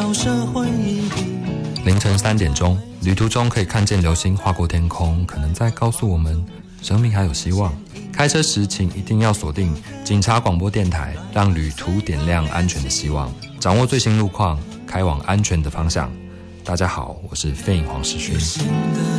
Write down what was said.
到社会议题。 凌晨3点钟，旅途中可以看见流星划过天空，可能在告诉我们生命还有希望。开车时请一定要锁定警察广播电台，让旅途点亮安全的希望，掌握最新路况，开往安全的方向。大家好，我是飞影黄世勋。